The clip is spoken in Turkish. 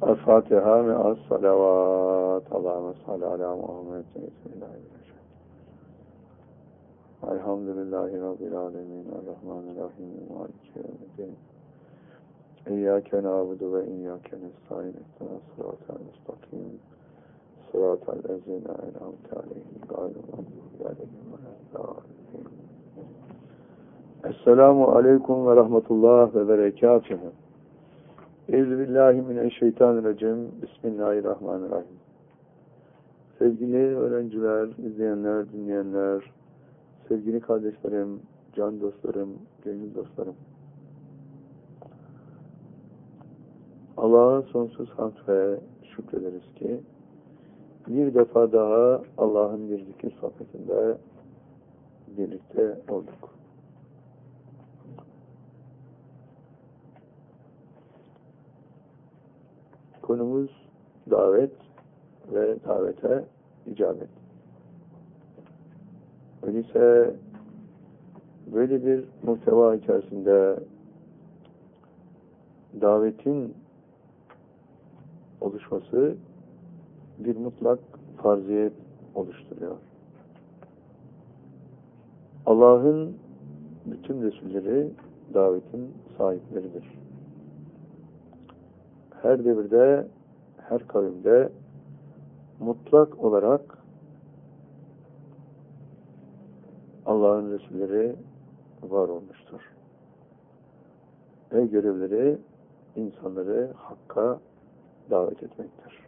El-Fatiha ve as-salavat. Allahümme salli ala Muhammed. Bismillahirrahmanirrahim. Elhamdülillahi Rabbil alemin. Errahmanirrahim. Maliki yevmiddin. İyyâke na'budu ve iyyâke nestaîn. İhdinas sıratal mustakim. Sıratal lezîne en'amte aleyhim gayril mağdûbi aleyhim veleddâllîn. Esselamu aleyküm ve rahmetullah ve berekâtuhu. Euzubillahimineşşeytanirracim. Bismillahirrahmanirrahim. Sevgili öğrenciler, izleyenler, dinleyenler, sevgili kardeşlerim, can dostlarım, gönül dostlarım. Allah'a sonsuz hamd ve şükrederiz ki bir defa daha Allah'ın bir zikir sohbetinde birlikte olduk. Konumuz davet ve davete icabet. Öyleyse böyle bir muhteva içerisinde davetin oluşması bir mutlak farziyet oluşturuyor. Allah'ın bütün Resulleri davetin sahipleridir. Her devirde, her kavimde mutlak olarak Allah'ın Resulleri var olmuştur. Ve görevleri insanları hakka davet etmektir.